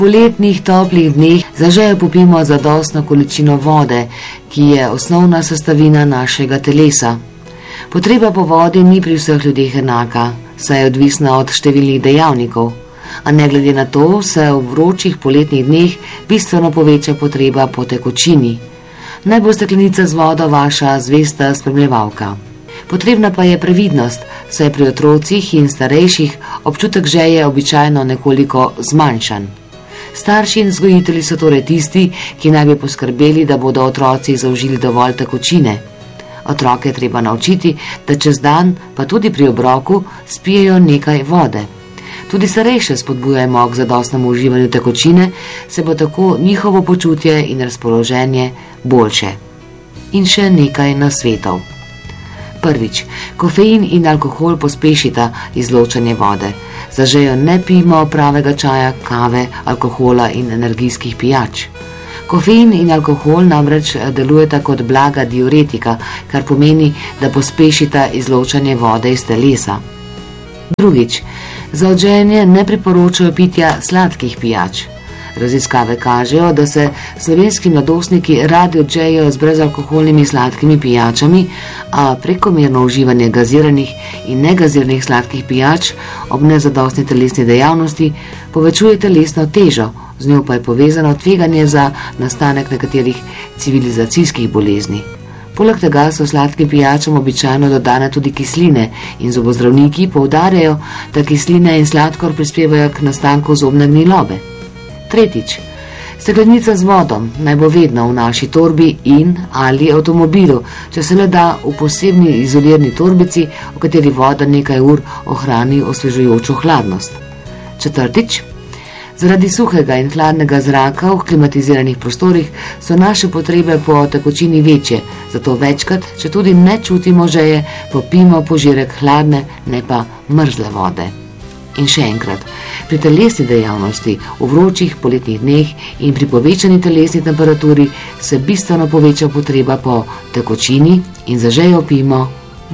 poletnih toplih dneh zažejo popimo zadostno količino vode, ki je osnovna sestavina našega telesa. Potreba po vodi ni pri vseh ljudeh enaka, saj je odvisna od številnih dejavnikov, a ne glede na to se v vročih poletnih dneh bistveno poveča potreba po tekočini. Naj bo steklenica z vodo vaša zvesta spremljevalka. Potrebna pa je previdnost, saj pri otrocih in starejših občutek žeje običajno nekoliko zmanjšan. Starši in vzgojitelji so torej tisti, ki naj bi poskrbeli, da bodo otroci zaužili dovolj tekočine. Otroke je treba naučiti, da čez dan, pa tudi pri obroku, spijejo nekaj vode. Tudi starejše spodbujajmo k zadostnemu uživanju tekočine, se bo tako njihovo počutje in razpoloženje boljše. In še nekaj nasvetov. Prvič, kofein in alkohol pospešita izločanje vode. Zažejo ne pijmo pravega čaja, kave, alkohola in energijskih pijač. Kofein in alkohol namreč delujeta kot blaga diuretika, kar pomeni, da pospešita izločanje vode iz telesa. Drugič, za odženje ne priporočajo pitja sladkih pijač. Raziskave kažejo, da se slovenski mladostniki radi odžejo z brezalkoholnimi sladkimi pijačami, a prekomerno uživanje gaziranih in negaziranih sladkih pijač ob nezadostni telesni dejavnosti povečuje telesno težo, z njo pa je povezano tveganje za nastanek nekaterih civilizacijskih bolezni. Poleg tega so sladkim pijačam običajno dodane tudi kisline in zobozdravniki poudarjajo, da kisline in sladkor prispevajo k nastanku zobne gnilobe. Tretjič, steklenica z vodom naj bo vedno v naši torbi in ali avtomobilu, če se le da v posebni izolirni torbici, v kateri voda nekaj ur ohrani osvežujočo hladnost. Četrtič, zaradi suhega in hladnega zraka v klimatiziranih prostorih so naše potrebe po tekočini večje, zato večkrat, če tudi ne čutimo žeje, popijmo požirek hladne, ne pa mrzle vode. In še enkrat, pri telesni dejavnosti v vročih poletnih dneh in pri povečani telesni temperaturi se bistveno poveča potreba po tekočini in za žejo pijmo